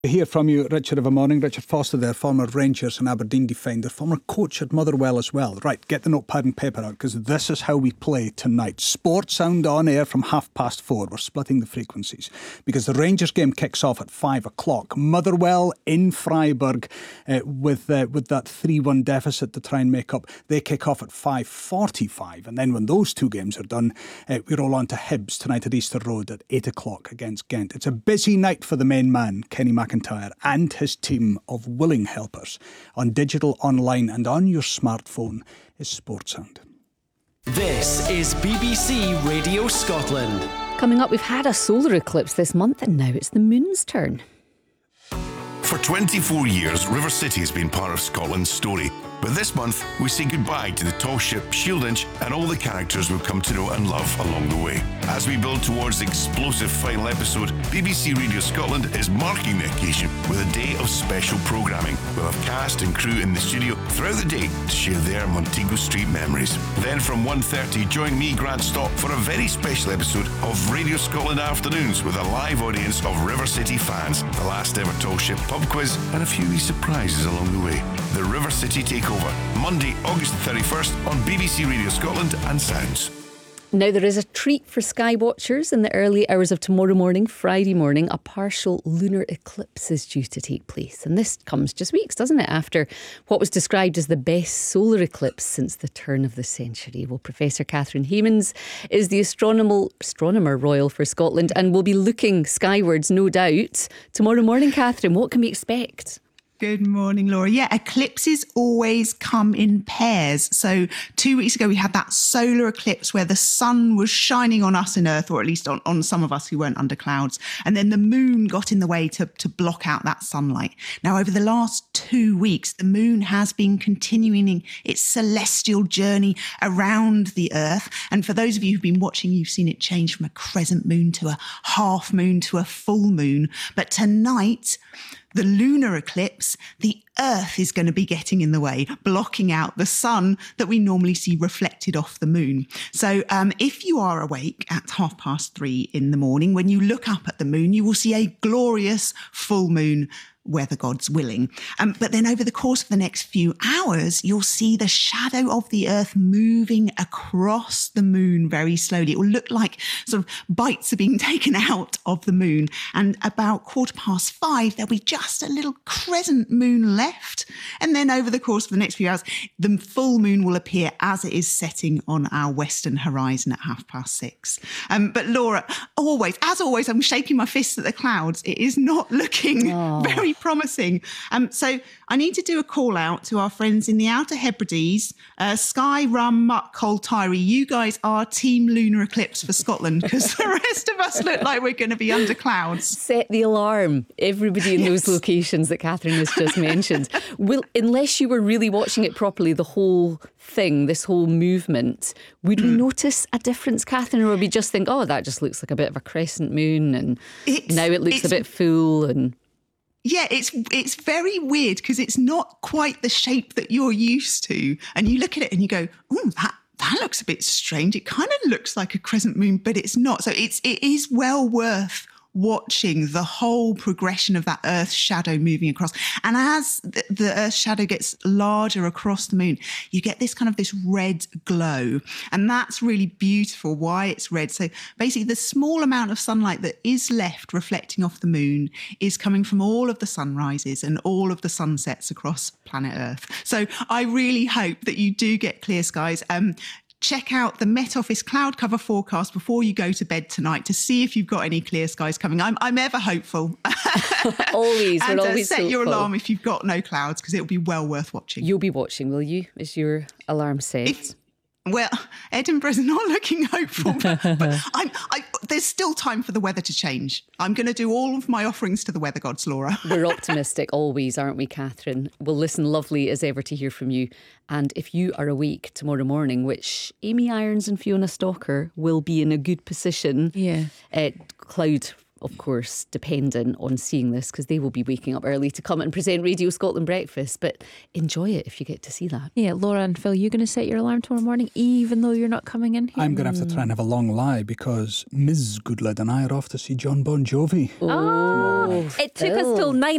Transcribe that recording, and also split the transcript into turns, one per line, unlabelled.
To hear from you, Richard, of a morning. Richard Foster there, former Rangers and Aberdeen defender, former coach at Motherwell as well. Right, get the notepad and paper out, because this is how we play tonight. Sport Sound on air from 4:30. We're splitting the frequencies because the Rangers game kicks off at 5 o'clock. Motherwell in Freiburg with that 3-1 deficit to try and make up. They kick off at 5:45, and then when those two games are done, we roll on to Hibs tonight at Easter Road at 8 o'clock against Ghent. It's a busy night for the main man, Kenny McIntyre, and his team of willing helpers. On digital, online and on your smartphone is Sportsound.
This is BBC Radio Scotland.
Coming up, we've had a solar eclipse this month and now it's the moon's turn.
For 24 years, River City has been part of Scotland's story. But this month, we say goodbye to the tall ship Shieldinch and all the characters we've come to know and love along the way. As we build towards the explosive final episode, BBC Radio Scotland is marking the occasion with a day of special programming. We'll have cast and crew in the studio throughout the day to share their Montego Street memories. Then from 1:30, join me, Grant Stott, for a very special episode of Radio Scotland Afternoons with a live audience of River City fans, the last ever tall ship pub quiz, and a few wee surprises along the way. The River City Takeover, Monday, August 31st on BBC Radio Scotland and Sounds.
Now, there is a treat for sky watchers in the early hours of tomorrow morning, Friday morning. A partial lunar eclipse is due to take place. And this comes just weeks, doesn't it, after what was described as the best solar eclipse since the turn of the century. Well, Professor Catherine Hemans is the astronomer royal for Scotland and will be looking skywards, no doubt. Tomorrow morning, Catherine, what can we expect?
Good morning, Laura. Yeah, eclipses always come in pairs. So 2 weeks ago, we had that solar eclipse where the sun was shining on us in Earth, or at least on some of us who weren't under clouds. And then the moon got in the way to block out that sunlight. Now, over the last 2 weeks, the moon has been continuing its celestial journey around the Earth. And for those of you who've been watching, you've seen it change from a crescent moon to a half moon to a full moon. But tonight, the lunar eclipse, the Earth is going to be getting in the way, blocking out the sun that we normally see reflected off the moon. So if you are awake at 3:30 in the morning, when you look up at the moon, you will see a glorious full moon, weather gods willing. But then over the course of the next few hours, you'll see the shadow of the Earth moving across the moon very slowly. It will look like sort of bites are being taken out of the moon. And about 5:15, there'll be just a little crescent moon left. And then over the course of the next few hours, the full moon will appear as it is setting on our western horizon at 6:30. But Laura, as always, I'm shaking my fists at the clouds. It is not looking very promising. So I need to do a call out to our friends in the Outer Hebrides, Skye, Rum, Muck, Col, Tyree. You guys are Team Lunar Eclipse for Scotland, because the rest of us look like we're going to be under clouds.
Set the alarm, everybody in those locations that Catherine has just mentioned. Unless you were really watching it properly, the whole thing, this whole movement, would we notice a difference, Catherine, or would we just think, oh, that just looks like a bit of a crescent moon and now it looks a bit full and...
Yeah, it's very weird because it's not quite the shape that you're used to. And you look at it and you go, oh, that looks a bit strange. It kind of looks like a crescent moon, but it's not. So it is well worth watching the whole progression of that Earth shadow moving across. And as the Earth shadow gets larger across the moon, you get this red glow. And that's really beautiful, why it's red. So basically the small amount of sunlight that is left reflecting off the moon is coming from all of the sunrises and all of the sunsets across planet Earth. So I really hope that you do get clear skies. Check out the Met Office cloud cover forecast before you go to bed tonight to see if you've got any clear skies coming. I'm ever hopeful.
Always.
And
we're always
set your
hopeful.
alarm if you've got no clouds, because it'll be well worth watching.
You'll be watching, will you? Is your alarm set?
Well, Edinburgh's not looking hopeful, but there's still time for the weather to change. I'm going to do all of my offerings to the weather gods, Laura.
We're optimistic always, aren't we, Catherine? We'll listen, lovely as ever to hear from you. And if you are awake tomorrow morning, which Amy Irons and Fiona Stalker will be in a good position, cloud of course, dependent on seeing this, because they will be waking up early to come and present Radio Scotland Breakfast. But enjoy it if you get to see that.
Yeah, Laura and Phil, you're going to set your alarm tomorrow morning, even though you're not coming in here?
I'm going to have to try and have a long lie, because Ms. Goodlad and I are off to see John Bon Jovi.
Oh, it took us till 9